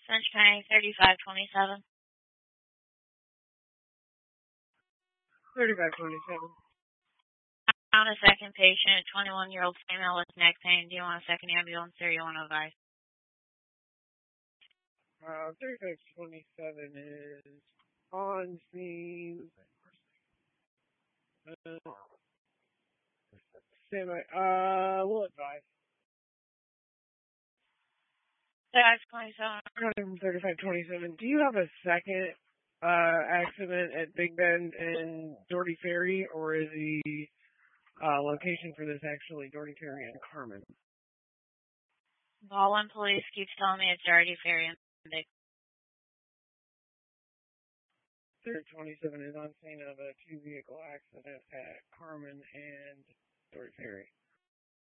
French County 3527. 3527. Found a second patient, 21-year-old female with neck pain. Do you want a second ambulance or you want to advise? 3527 is on scene. Standby. We'll advise. 3527. Do you have a second accident at Big Bend and Doherty Ferry, or is the location for this actually Doherty Ferry and Carmen? Baldwin police keeps telling me it's Doherty Ferry and Big. 3027 is on scene of a two-vehicle accident at Carmen and Doherty Ferry.